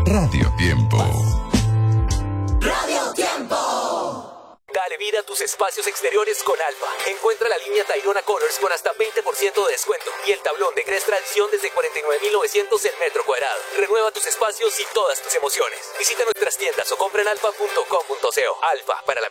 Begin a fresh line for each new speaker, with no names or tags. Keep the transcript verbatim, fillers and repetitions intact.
Radio Tiempo.
Radio Tiempo.
Dale vida a tus espacios exteriores con Alfa. Encuentra la línea Tayrona Colors con hasta veinte por ciento de descuento y el tablón de Gress Tradición desde cuarenta y nueve mil novecientos el metro cuadrado. Renueva tus espacios y todas tus emociones. Visita nuestras tiendas o compra en alfa punto com punto co. Alfa, para la